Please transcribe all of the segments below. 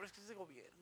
es que es de gobierno.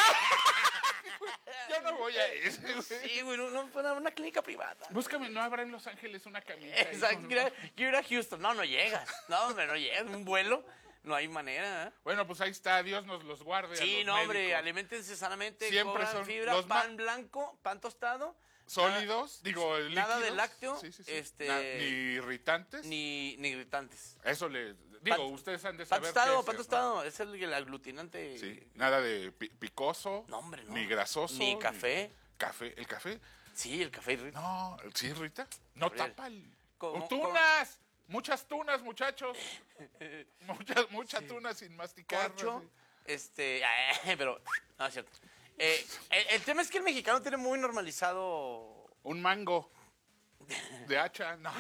Yo no voy a ese, güey. Sí, güey, no, una clínica privada. Búscame, ¿no habrá en Los Ángeles una camita? Exacto, quiero ir a Houston. No llegas. No, hombre, no llegas. Un vuelo, no hay manera. ¿Eh? Bueno, pues ahí está, Dios nos los guarde. Sí, a los no, hombre, médicos. aliméntense sanamente, Siempre coman son fibra, los pan blanco, pan tostado. Sólidos, líquidos. Nada de lácteo, Sí. Ni irritantes. Ni irritantes. Eso ustedes han de Pan saber tostado, qué es, pan ¿no? tostado, es el aglutinante. Sí, nada de picoso. No, hombre, no. Ni grasoso. Ni café. ¿El café? Sí, el café irrita. No, ¿sí irrita? No Gabriel. tapa el... ¿Cómo? ¡Tunas! Muchas tunas, muchachos. Muchas tunas sin masticar. Corcho, pero, no, es cierto. El tema es que el mexicano tiene muy normalizado... Un mango de hacha. No,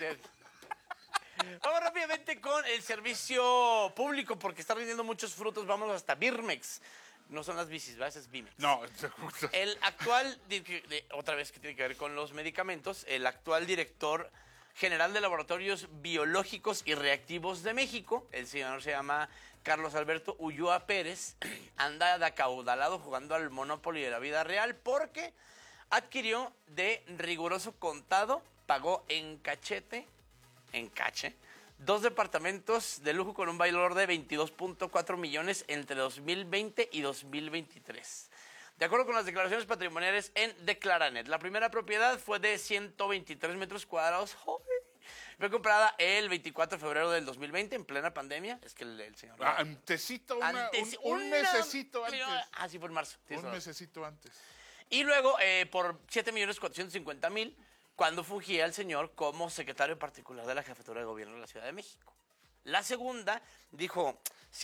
Vamos rápidamente con el servicio público porque está rindiendo muchos frutos. Vamos hasta Birmex. No son las bicis, ¿verdad? Es Bimex. no. El actual, otra vez que tiene que ver con los medicamentos, el actual director general de Laboratorios Biológicos y Reactivos de México, el señor se llama Carlos Alberto Ulloa Pérez, anda de acaudalado jugando al Monopoly de la vida real porque adquirió de riguroso contado, pagó en cache, 2 departamentos de lujo con un valor de 22.4 millones entre 2020 y 2023. De acuerdo con las declaraciones patrimoniales en Declaranet, la primera propiedad fue de 123 metros cuadrados. Fue comprada el 24 de febrero del un plena pandemia. Es que el señor... un mesecito antes. Ah, sí, fue en marzo. Un mesecito antes. Y luego, por 7.450.000, cuando fungía el señor como secretario particular de la Jefatura de Gobierno de la Ciudad de México. La segunda dijo,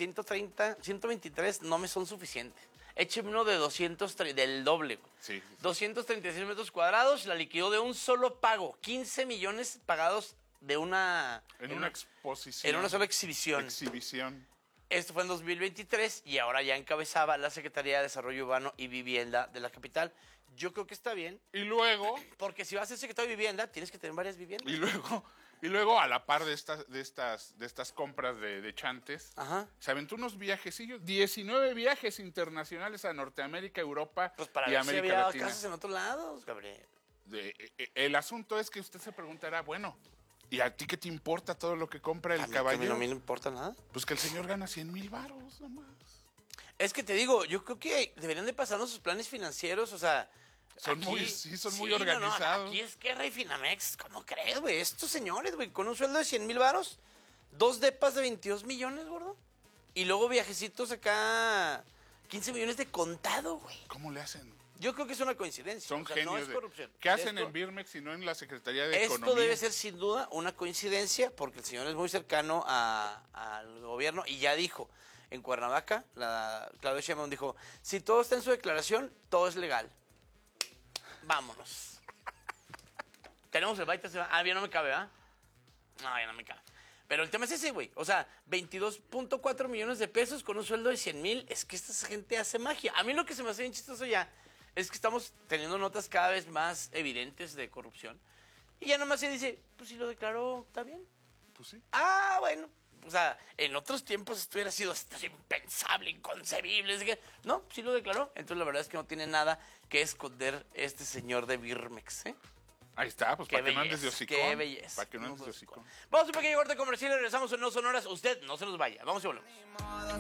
123 no me son suficientes. Écheme uno de 230, del doble. Sí. 236 metros cuadrados, la liquidó de un solo pago. 15 millones pagados de una... En una exposición. En una sola exhibición. Esto fue en 2023 y ahora ya encabezaba la Secretaría de Desarrollo Urbano y Vivienda de la capital. Yo creo que está bien. Y luego... Porque si vas a ser secretario de Vivienda, tienes que tener varias viviendas. Y luego a la par de estas compras de chantes, Ajá. se aventó unos viajecillos, 19 viajes internacionales a Norteamérica, Europa Pues para y ver si América había Latina. casas en otros lados, Gabriel. El asunto es que usted se preguntará, bueno, ¿y a ti qué te importa todo lo que compra el A mí caballero? no me importa nada. Pues que el señor gana 100,000 varos nomás. Es que te digo, yo creo que deberían de pasarnos sus planes financieros, o sea... Son muy organizados. No, aquí es que Rey Finamex, ¿cómo crees, güey? Estos señores, güey, con un sueldo de 100,000 varos, 2 depas de 22 millones, gordo. Y luego viajecitos acá, 15 millones de contado, güey. ¿Cómo le hacen? Yo creo que es una coincidencia. Son genios. No es corrupción. ¿Qué hacen en Birmex y no en la Secretaría de Economía? Esto debe ser sin duda una coincidencia porque el señor es muy cercano al gobierno y ya dijo, en Cuernavaca, Claudia Sheinbaum dijo, si todo está en su declaración, todo es legal. Vámonos. Tenemos el baita. Ya no me cabe, ¿ah? No, ya no me cabe. Pero el tema es ese, güey. O sea, 22.4 millones de pesos con un sueldo de 100,000. Es que esta gente hace magia. A mí lo que se me hace bien chistoso ya es que estamos teniendo notas cada vez más evidentes de corrupción. Y ya nomás se dice, pues si lo declaró, ¿está bien? Pues sí. Ah, bueno. O sea, en otros tiempos esto hubiera sido impensable, inconcebible. Así que, no, sí lo declaró. Entonces la verdad es que no tiene nada que esconder este señor de Birmex, ¿eh? Ahí está, pues para que no andes de hocicón. Qué belleza. Para que no andes de hocicón. Vamos a un pequeño corte comercial y regresamos en No Sonoras. Usted no se nos vaya. Vamos y volvemos.